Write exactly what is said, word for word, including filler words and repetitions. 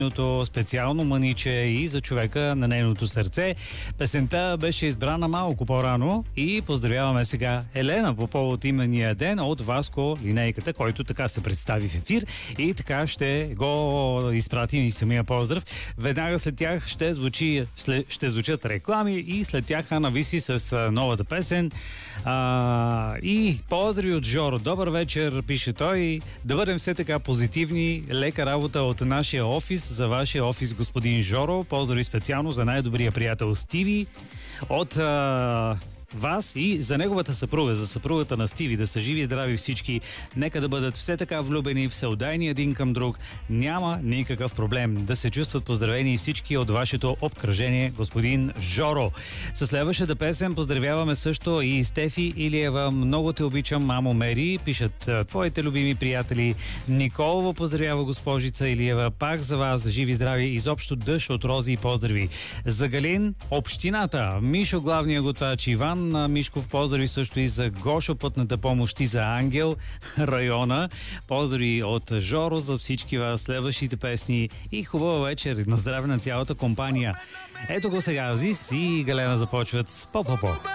специално мъниче и за човека на нейното сърце. Песента беше избрана малко по-рано и поздравяваме сега Елена по повод имения ден от Васко Линейката, който така се представи в ефир и така ще го изпратим и самия поздрав. Веднага след тях ще, звучи, ще звучат реклами и след тях Ана Виси с новата песен. А, и поздрави от Жоро. Добър вечер, пише той. Да бъдем все така позитивни. Лека работа от нашия офис за вашия офис, господин Жоро. Поздрави специално за най-добрия приятел Стиви от а, вас и за неговата съпруга, за съпругата на Стиви. Да са живи и здрави всички. Нека да бъдат все така влюбени, всеотдайни един към друг. Няма никакъв проблем. Да се чувстват поздравени всички от вашето обкръжение, господин Жоро. Със следващата песен поздравяваме също и Стефи Илиева. Много те обичам, мамо Мери. Пишат твоите любими приятели. Николова поздравява госпожица Илиева. Пак за вас, живи и здрави. Изобщо дъжд от рози и поздрави. За Галин, общината. Мишо, главния готвач, Иван на Мишков, поздрави също и за Гошо, пътната помощ и за Ангел, района. Поздрави от Жоро за всички вас, следващите песни и хубава вечер. На здраве на цялата компания. Ето го сега, Азис и Галена започват с По-По-По.